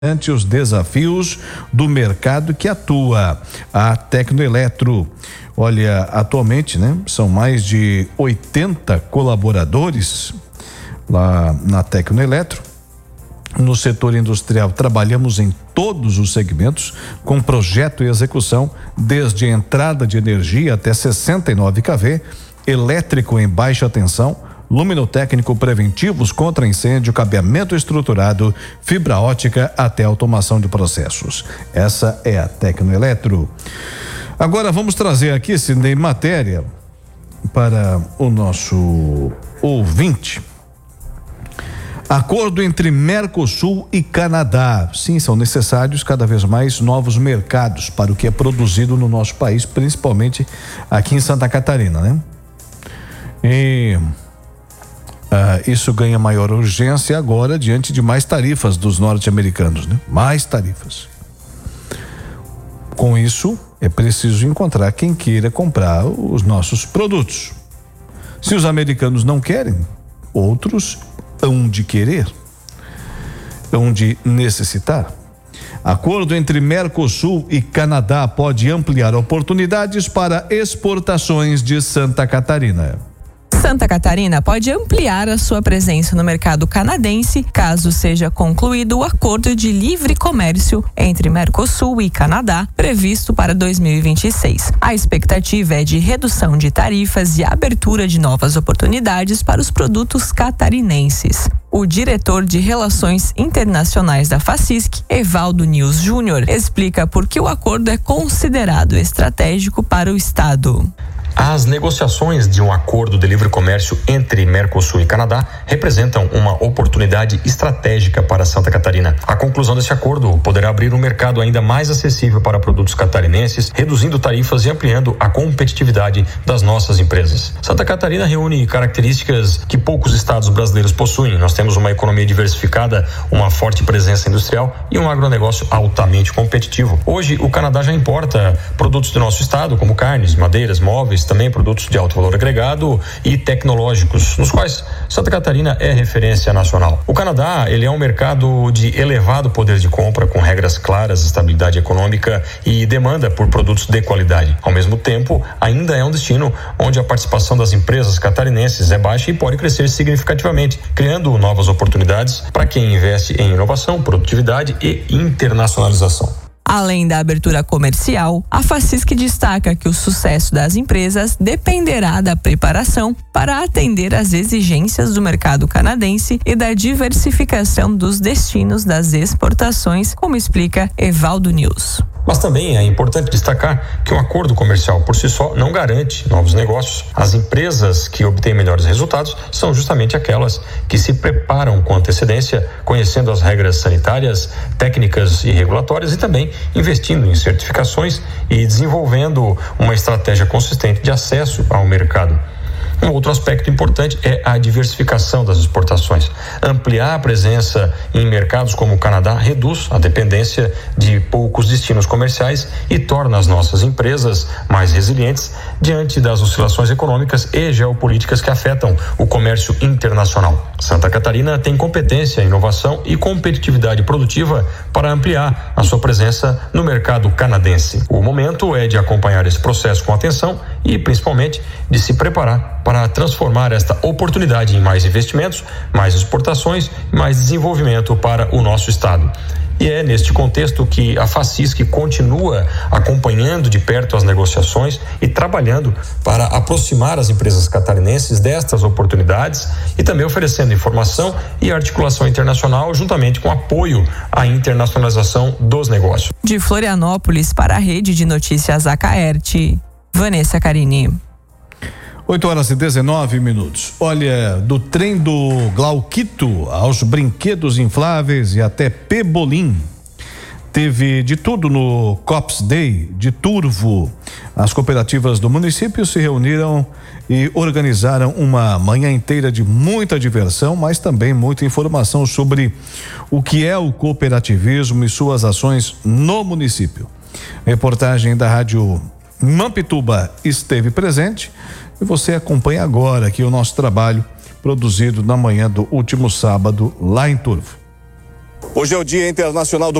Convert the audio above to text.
ante os desafios do mercado que atua. A Tecnoeletro, olha, atualmente, são mais de 80 colaboradores lá na Tecnoeletro. No setor industrial, trabalhamos em todos os segmentos, com projeto e execução, desde entrada de energia até 69 kV, elétrico em baixa tensão, luminotécnico preventivos contra incêndio, cabeamento estruturado, fibra ótica até automação de processos. Essa é a Tecnoeletro. Agora vamos trazer aqui, Sidney, matéria para o nosso ouvinte. Acordo entre Mercosul e Canadá. Sim, são necessários cada vez mais novos mercados para o que é produzido no nosso país, principalmente aqui em Santa Catarina, E isso ganha maior urgência agora diante de mais tarifas dos norte-americanos, Mais tarifas. Com isso, é preciso encontrar quem queira comprar os nossos produtos. Se os americanos não querem, outros hão de querer, hão de necessitar. Acordo entre Mercosul e Canadá pode ampliar oportunidades para exportações de Santa Catarina. Santa Catarina pode ampliar a sua presença no mercado canadense caso seja concluído o acordo de livre comércio entre Mercosul e Canadá, previsto para 2026. A expectativa é de redução de tarifas e abertura de novas oportunidades para os produtos catarinenses. O diretor de Relações Internacionais da FACISC, Evaldo Nils Júnior, explica por que o acordo é considerado estratégico para o Estado. As negociações de um acordo de livre comércio entre Mercosul e Canadá representam uma oportunidade estratégica para Santa Catarina. A conclusão desse acordo poderá abrir um mercado ainda mais acessível para produtos catarinenses, reduzindo tarifas e ampliando a competitividade das nossas empresas. Santa Catarina reúne características que poucos estados brasileiros possuem. Nós temos uma economia diversificada, uma forte presença industrial e um agronegócio altamente competitivo. Hoje, o Canadá já importa produtos do nosso estado, como carnes, madeiras, móveis, também produtos de alto valor agregado e tecnológicos, nos quais Santa Catarina é referência nacional. O Canadá, ele é um mercado de elevado poder de compra, com regras claras, estabilidade econômica e demanda por produtos de qualidade. Ao mesmo tempo, ainda é um destino onde a participação das empresas catarinenses é baixa e pode crescer significativamente, criando novas oportunidades para quem investe em inovação, produtividade e internacionalização. Além da abertura comercial, a FACISC destaca que o sucesso das empresas dependerá da preparação para atender às exigências do mercado canadense e da diversificação dos destinos das exportações, como explica Evaldo Nils. Mas também é importante destacar que um acordo comercial por si só não garante novos negócios. As empresas que obtêm melhores resultados são justamente aquelas que se preparam com antecedência, conhecendo as regras sanitárias, técnicas e regulatórias e também investindo em certificações e desenvolvendo uma estratégia consistente de acesso ao mercado. Um outro aspecto importante é a diversificação das exportações. Ampliar a presença em mercados como o Canadá reduz a dependência de poucos destinos comerciais e torna as nossas empresas mais resilientes diante das oscilações econômicas e geopolíticas que afetam o comércio internacional. Santa Catarina tem competência, inovação e competitividade produtiva para ampliar a sua presença no mercado canadense. O momento é de acompanhar esse processo com atenção e, principalmente, de se preparar para transformar esta oportunidade em mais investimentos, mais exportações e mais desenvolvimento para o nosso estado. E é neste contexto que a FACISC continua acompanhando de perto as negociações e trabalhando para aproximar as empresas catarinenses destas oportunidades e também oferecendo informação e articulação internacional juntamente com apoio à internacionalização dos negócios. De Florianópolis para a Rede de Notícias Acaerte, Vanessa Carini. 8h19. Olha, do trem do Glauquito aos brinquedos infláveis e até Pebolim. Teve de tudo no Cops Day de Turvo. As cooperativas do município se reuniram e organizaram uma manhã inteira de muita diversão, mas também muita informação sobre o que é o cooperativismo e suas ações no município. Reportagem da Rádio Mampituba esteve presente e você acompanha agora aqui o nosso trabalho produzido na manhã do último sábado lá em Turvo. Hoje é o Dia Internacional do